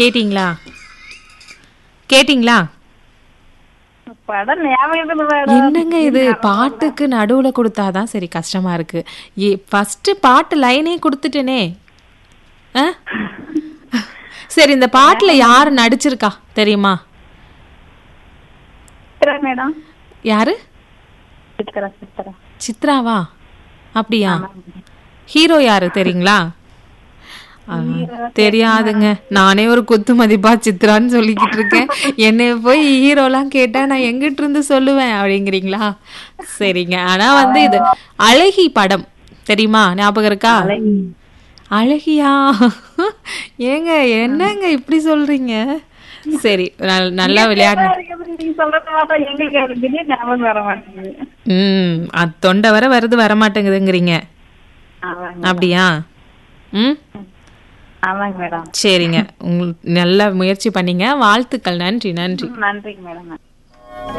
கேட்டிங்களா? கேட்டிங்களா? படம் ஞாபகம் இல்ல மேடம். என்னங்க இது பாட்டுக்கு நடுவுல கொடுத்தாதான் சரி கஷ்டமா இருக்கு. ஃபர்ஸ்ட் பாட்டு லைனே கொடுத்துட்டேனே. ஆ? சரி, இந்த பாட்டுல யாரு நடிச்சிருக்கா தெரியுமா? சித்ரா மேடம். யாரு? சித்ரா சித்ரா. சித்ராவா? அப்படியா? ஆமா. ஹீரோ யாரு தெரியுங்களா? தெரியாதுங்க. நானே ஒரு குத்து மதிப்பா சித்ரான்னு சொல்லிக்கிட்டு இருக்கேன். என்னைய போய் ஹீரோலாம் கேட்டா நான் எங்கிட்டு இருந்து சொல்லுவேன் அப்படிங்கிறீங்களா? சரிங்க. ஆனா வந்து இது அழகி படம் தெரியுமா? ஞாபகம் இருக்கா? அழகியா? ஏங்க என்னங்க இப்படி சொல்றீங்க? சரி, நல்லா விளையாடு. நீங்க சொல்றது பார்த்தா எங்களுக்கு அது திடீர்னு ஞாபகம் வர மாட்டேங்குது. அது தொண்டை வர வருது வரமாட்டேங்குதுங்கிறீங்க. அப்படியா? ஆமாங்க மேடம். சரிங்க, உங்களுக்கு நல்ல முயற்சி பண்ணீங்க. வாழ்த்துக்கள். நன்றி நன்றி. நன்றிங்க மேடம்.